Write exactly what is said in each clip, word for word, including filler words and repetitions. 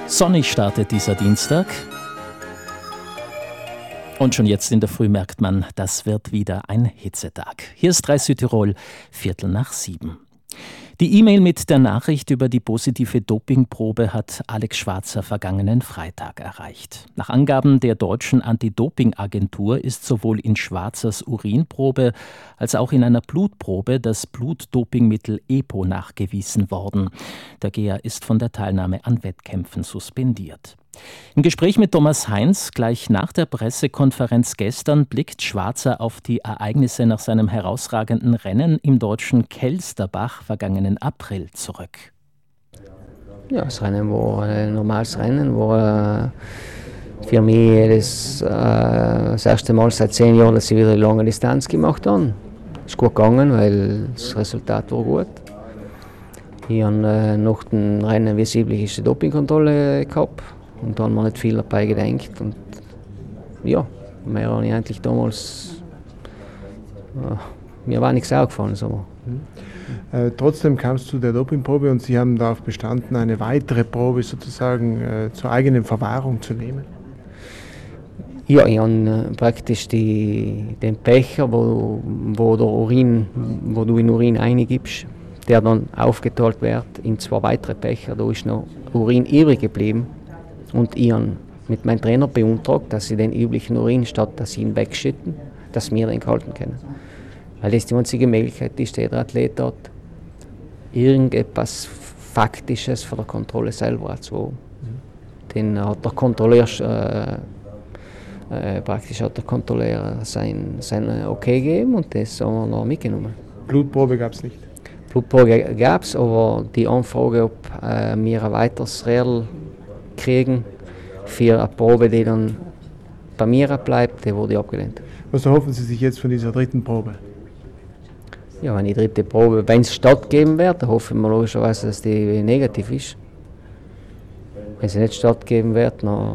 Sonnig startet dieser Dienstag. Und schon jetzt in der Früh merkt man, das wird wieder ein Hitzetag. Hier ist drei Südtirol, Viertel nach sieben. Die E-Mail mit der Nachricht über die positive Dopingprobe hat Alex Schwarzer vergangenen Freitag erreicht. Nach Angaben der deutschen Anti-Doping-Agentur ist sowohl in Schwarzers Urinprobe als auch in einer Blutprobe das Blutdopingmittel EPO nachgewiesen worden. Der Geher ist von der Teilnahme an Wettkämpfen suspendiert. Im Gespräch mit Thomas Heinz gleich nach der Pressekonferenz gestern blickt Schwarzer auf die Ereignisse nach seinem herausragenden Rennen im deutschen Kelsterbach vergangenen April zurück. Ja, das Rennen war ein normales Rennen, war für mich das, äh, das erste Mal seit zehn Jahren, dass ich wieder eine lange Distanz gemacht habe. Es ist gut gegangen, weil das Resultat war gut. Ich habe äh, nach dem Rennen wie üblich eine Dopingkontrolle gehabt. Und da haben wir nicht viel dabei gedacht. Und ja, mehr habe ich eigentlich damals. Äh, mir war nichts aufgefallen. So. Mhm. Äh, trotzdem kam es zu der Dopingprobe und Sie haben darauf bestanden, eine weitere Probe sozusagen äh, zur eigenen Verwahrung zu nehmen. Ja, ich habe äh, praktisch die, den Becher, wo, wo, der Urin, wo du in Urin eingibst, der dann aufgeteilt wird in zwei weitere Becher. Da ist noch Urin übrig geblieben. Und ich habe mit meinem Trainer beantragt, dass sie den üblichen Urin, statt dass sie ihn wegschütten, dass wir den halten können. Weil das die einzige Möglichkeit ist, jeder Athlet hat, irgendetwas Faktisches für die Kontrolle selber zu. Den hat der Kontrolleur, äh, äh, praktisch hat der Kontrolleur sein, sein Okay gegeben und das haben wir noch mitgenommen. Blutprobe gab es nicht? Blutprobe gab es, aber die Anfrage, ob äh, wir ein weiteres Rädel kriegen für eine Probe, die dann bei mir bleibt, die wurde abgelehnt. Was erhoffen Sie sich jetzt von dieser dritten Probe? Ja, wenn die dritte Probe, wenn es stattgeben wird, dann hoffen wir logischerweise, dass die negativ ist. Wenn sie nicht stattgeben wird, dann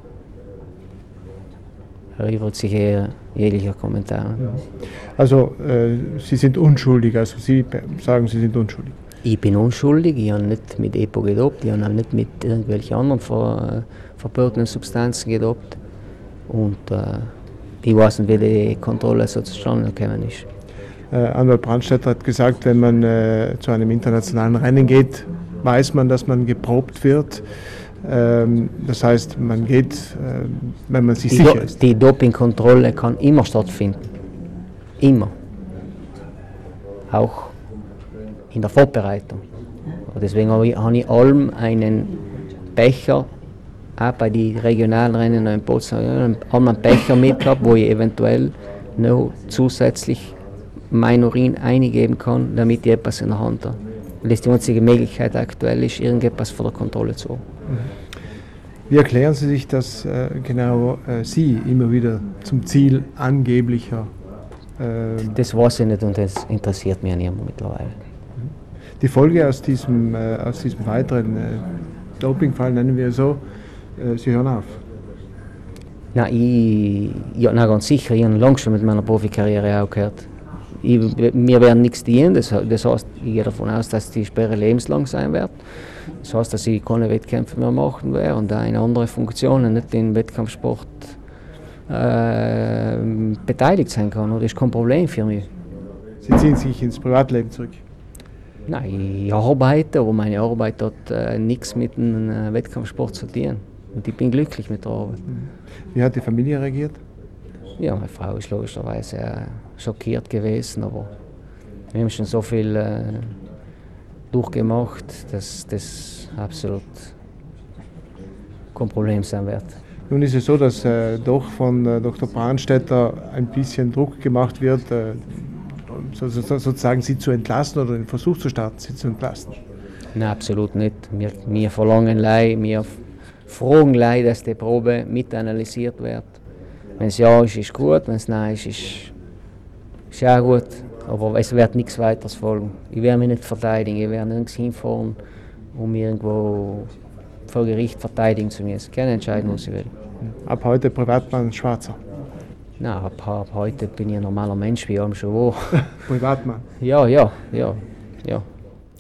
erübrigt sich eher jeglicher Kommentar. Also äh, Sie sind unschuldig, also Sie sagen, Sie sind unschuldig. Ich bin unschuldig, ich habe nicht mit EPO gedopt, ich habe auch nicht mit irgendwelchen anderen ver, verbotenen Substanzen gedopt. Und äh, ich weiß nicht, wie die Kontrolle so zustande gekommen ist. Äh, Anwalt Brandstätter hat gesagt, wenn man äh, zu einem internationalen Rennen geht, weiß man, dass man geprobt wird. Ähm, das heißt, man geht, äh, wenn man sich die sicher Do- ist. Die Dopingkontrolle kann immer stattfinden. Immer. Auch in der Vorbereitung. Und deswegen habe ich, habe ich allem einen Becher, auch bei den regionalen Rennen in Potsdam, einen Becher mitgehabt, wo ich eventuell noch zusätzlich mein Urin eingeben kann, damit ich etwas in der Hand habe. Weil das die einzige Möglichkeit aktuell ist, irgendetwas vor der Kontrolle zu haben. Wie erklären Sie sich, dass äh, genau äh, Sie immer wieder zum Ziel angeblicher... Äh, das weiß ich nicht und das interessiert mich nicht mehr mittlerweile. Die Folge aus diesem, äh, aus diesem weiteren äh, Dopingfall, nennen wir es so, äh, Sie hören auf? Na, ich, ja, na, ganz sicher, ich habe lange schon mit meiner Profikarriere aufgehört. Ich, mir werden nichts dienen, das, das heißt, ich gehe davon aus, dass die Sperre lebenslang sein wird. Das heißt, dass ich keine Wettkämpfe mehr machen werde und auch in andere Funktionen, nicht in Wettkampfsport äh, beteiligt sein kann. Das ist kein Problem für mich. Sie ziehen sich ins Privatleben zurück? Nein, ich arbeite, aber meine Arbeit hat äh, nichts mit dem äh, Wettkampfsport zu tun. Und ich bin glücklich mit der Arbeit. Wie hat die Familie reagiert? Ja, meine Frau ist logischerweise äh, schockiert gewesen, aber wir haben schon so viel äh, durchgemacht, dass das absolut kein Problem sein wird. Nun ist es so, dass äh, doch von äh, Doktor Brandstätter ein bisschen Druck gemacht wird, äh, so, so, sozusagen Sie zu entlassen oder den Versuch zu starten, Sie zu entlassen. Nein, absolut nicht. Wir, wir verlangen lei, wir fragen lei, dass die Probe mitanalysiert wird. Wenn es ja ist, ist gut, wenn es nein ist, ist, ist auch gut. Aber es wird nichts weiteres folgen. Ich werde mich nicht verteidigen, ich werde nirgends hinfahren, um irgendwo vor Gericht verteidigen zu müssen. Ich kann entscheiden, was ich will. Ab heute Privatmann Schwarzer? Nein, ab, ab heute bin ich ein normaler Mensch, wie ich schon war. Privatmann? Ja, ja, ja, ja.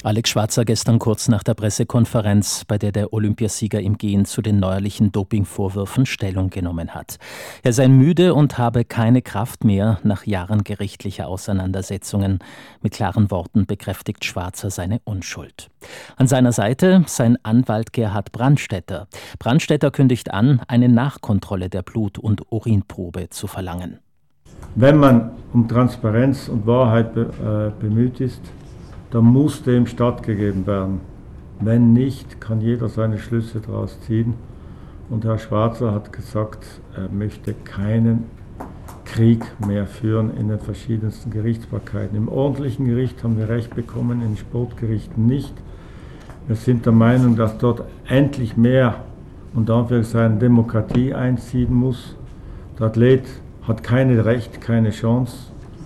Alex Schwarzer gestern kurz nach der Pressekonferenz, bei der der Olympiasieger im Gehen zu den neuerlichen Dopingvorwürfen Stellung genommen hat. Er sei müde und habe keine Kraft mehr nach Jahren gerichtlicher Auseinandersetzungen. Mit klaren Worten bekräftigt Schwarzer seine Unschuld. An seiner Seite sein Anwalt Gerhard Brandstätter. Brandstätter kündigt an, eine Nachkontrolle der Blut- und Urinprobe zu verlangen. Wenn man um Transparenz und Wahrheit be- äh, bemüht ist, dann muss dem stattgegeben werden. Wenn nicht, kann jeder seine Schlüsse daraus ziehen. Und Herr Schwarzer hat gesagt, er möchte keinen Krieg mehr führen in den verschiedensten Gerichtsbarkeiten. Im ordentlichen Gericht haben wir Recht bekommen, in Sportgerichten nicht. Wir sind der Meinung, dass dort endlich mehr und dafür seine Demokratie einziehen muss. Der Athlet hat keine Recht, keine Chance.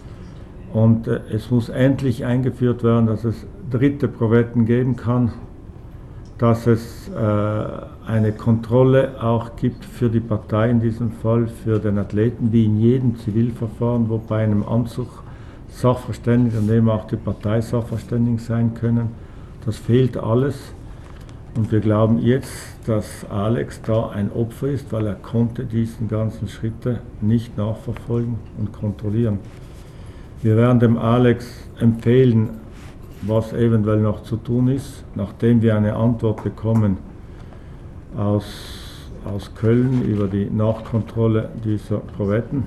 Und äh, es muss endlich eingeführt werden, dass es dritte Provetten geben kann, dass es äh, eine Kontrolle auch gibt für die Partei, in diesem Fall für den Athleten, wie in jedem Zivilverfahren, wo bei einem Anzug Sachverständigen, daneben auch die Parteisachverständigen sein können. Das fehlt alles. Und wir glauben jetzt, dass Alex da ein Opfer ist, weil er konnte diesen ganzen Schritte nicht nachverfolgen und kontrollieren. Wir werden dem Alex empfehlen, was eventuell noch zu tun ist, nachdem wir eine Antwort bekommen aus, aus Köln über die Nachkontrolle dieser Provetten.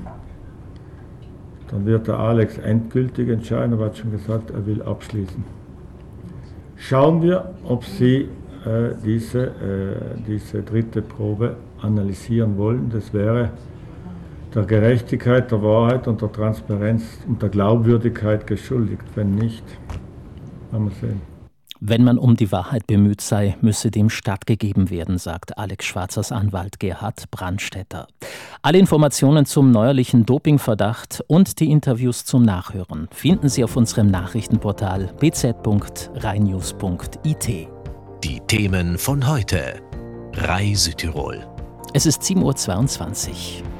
Dann wird der Alex endgültig entscheiden, aber er hat schon gesagt, er will abschließen. Schauen wir, ob Sie äh, diese, äh, diese dritte Probe analysieren wollen. Das wäre der Gerechtigkeit, der Wahrheit und der Transparenz und der Glaubwürdigkeit geschuldigt. Wenn nicht, werden wir sehen. Wenn man um die Wahrheit bemüht sei, müsse dem stattgegeben werden, sagt Alex Schwarzers Anwalt Gerhard Brandstätter. Alle Informationen zum neuerlichen Dopingverdacht und die Interviews zum Nachhören finden Sie auf unserem Nachrichtenportal b z punkt rheinnews punkt i t. Die Themen von heute. R A I Südtirol. Es ist sieben Uhr zweiundzwanzig.